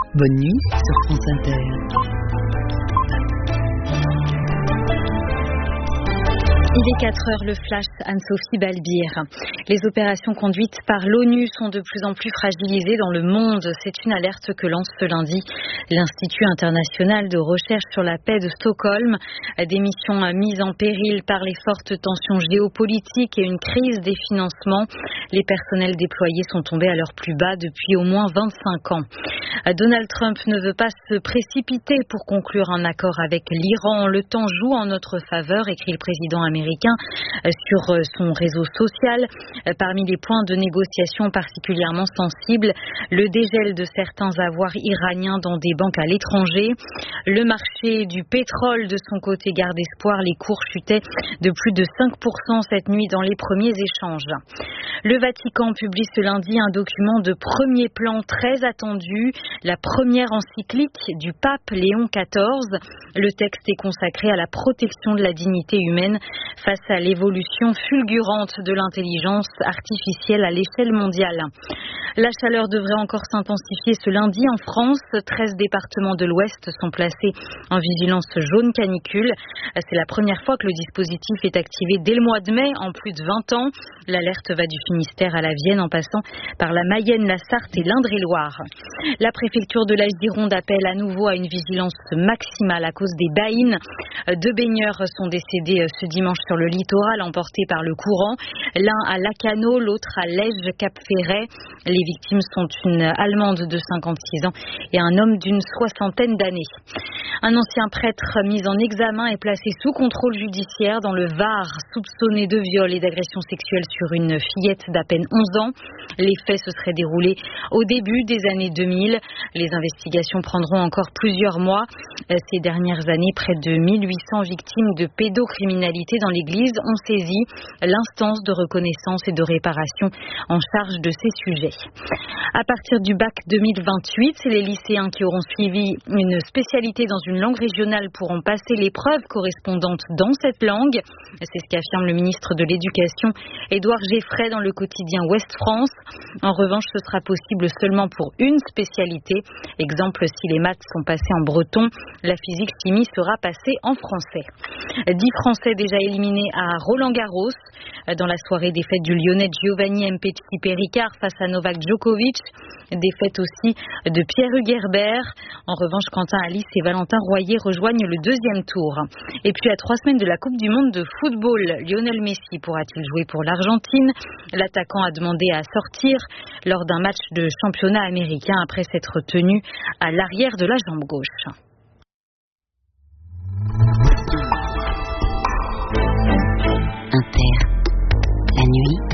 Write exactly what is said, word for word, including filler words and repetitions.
Bonne nuit sur France Inter. Il est quatre heures, le flash, Anne-Sophie Balbir. Les opérations conduites par l'ONU sont de plus en plus fragilisées dans le monde. C'est une alerte que lance ce lundi l'Institut international de recherche sur la paix de Stockholm. Des missions mises en péril par les fortes tensions géopolitiques et une crise des financements. Les personnels déployés sont tombés à leur plus bas depuis au moins vingt-cinq ans. Donald Trump ne veut pas se précipiter pour conclure un accord avec l'Iran. Le temps joue en notre faveur, écrit le président américain sur son réseau social. Parmi les points de négociation particulièrement sensibles, le dégel de certains avoirs iraniens dans des banques à l'étranger. Le marché du pétrole, de son côté, garde espoir. Les cours chutaient de plus de cinq pour cent cette nuit dans les premiers échanges. Le Vatican publie ce lundi un document de premier plan très attendu, la première encyclique du pape Léon quatorze. Le texte est consacré à la protection de la dignité humaine face à l'évolution fulgurante de l'intelligence artificielle à l'échelle mondiale. La chaleur devrait encore s'intensifier ce lundi en France. treize départements de l'Ouest sont placés en vigilance jaune canicule. C'est la première fois que le dispositif est activé dès le mois de mai en plus de vingt ans. L'alerte va du Finistère à la Vienne en passant par la Mayenne, la Sarthe et l'Indre-et-Loire. La préfecture de la Gironde appelle à nouveau à une vigilance maximale à cause des baïnes. Deux baigneurs sont décédés ce dimanche sur le littoral, emportés par le courant. L'un à Lacanau, l'autre à Lège-Cap-Ferret. Les victimes sont une Allemande de cinquante-six ans et un homme d'une soixantaine d'années. Un ancien prêtre mis en examen est placé sous contrôle judiciaire dans le Var, soupçonné de viol et d'agression sexuelle sur une fillette d'à peine onze ans. Les faits se seraient déroulés au début des années deux mille. Les investigations prendront encore plusieurs mois. Ces dernières années, près de mille huit cents victimes de pédocriminalité dans l'Église ont saisi l'instance de reconnaissance et de réparation en charge de ces sujets. À partir du bac deux mille vingt-huit, les lycéens qui auront suivi une spécialité dans une langue régionale pourront passer l'épreuve correspondante dans cette langue. C'est ce qu'affirme le ministre de l'Éducation, Édouard Geffray, dans le quotidien Ouest France. En revanche, ce sera possible seulement pour une spécialité. Exemple, si les maths sont passées en breton, la physique-chimie sera passée en français. Dix Français déjà éliminés à Roland-Garros. Dans la soirée, défaite du Lyonnais Giovanni Mpetshi-Péricard face à Novak Djokovic. Défaite aussi de Pierre-Hugues Herbert. En revanche, Quentin Alice et Valentin Royer rejoignent le deuxième tour. Et puis à trois semaines de la Coupe du Monde de football, Lionel Messi pourra-t-il jouer pour l'Argentine? L'attaquant a demandé à sortir lors d'un match de championnat américain après s'être tenu à l'arrière de la jambe gauche. Inter, la nuit.